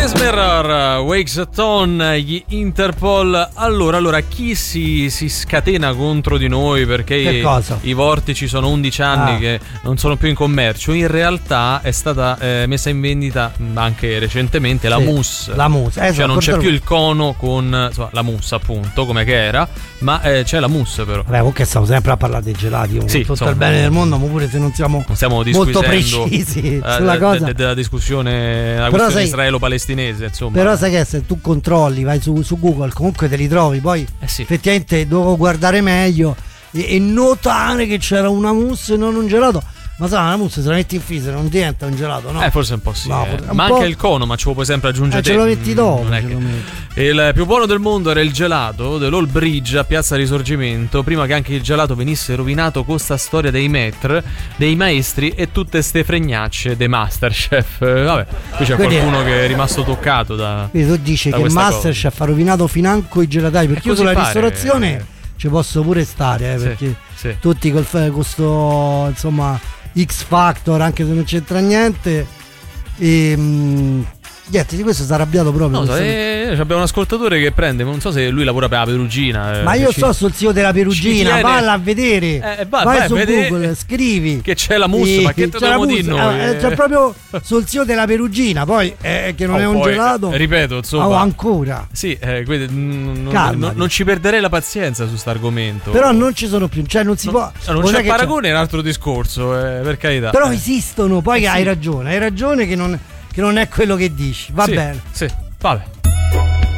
Mirror, Wakes at On, gli Interpol. Allora, chi si scatena contro di noi perché i vortici sono 11 anni che non sono più in commercio? In realtà è stata messa in vendita anche recentemente la mousse. La mousse, cioè non c'è più il cono con la mousse, appunto, come che era, ma c'è la mousse però. Vabbè, comunque stiamo sempre a parlare dei gelati, sì, tutto il bene del mondo, ma pure se non siamo molto precisi sulla cosa della discussione, la questione israelo-palestinese, insomma. Però sai che se tu controlli, vai su Google, comunque te li trovi, poi effettivamente devo guardare meglio e notare che c'era una mousse e non un gelato. Ma sai, la mousse se la metti in freezer non diventa un gelato, no? Forse un po' sì. No, ma anche il cono, ma ce lo puoi sempre aggiungere te. Ce lo metti dopo. Il più buono del mondo era il gelato dell'All Bridge a Piazza Risorgimento, prima che anche il gelato venisse rovinato con sta storia dei maître, dei maestri e tutte ste fregnacce dei Masterchef. Vabbè, qui c'è qualcuno che è rimasto toccato da. Quindi tu dici che il Masterchef ha rovinato financo i gelatai, perché io sulla ristorazione ci posso pure stare, perché tutti con questo, insomma, X Factor, anche se non c'entra niente, e niente, di questo si è arrabbiato proprio. Abbiamo un ascoltatore che prende, non so se lui lavora per la Perugina. Ma io sto sul sito della Perugina, valla a vedere, vai su Google, scrivi che c'è la mousse, ma che te dobbiamo dire noi? C'è proprio sul sito della Perugina, poi che non è un gelato. Ripeto, insomma. Ancora. Sì, non ci perderei la pazienza su sto argomento. Però non ci sono più, cioè non si può. Non c'è paragone, è un altro discorso, per carità. Però esistono, poi hai ragione che non è quello che dici. Va bene. Sì, vabbè.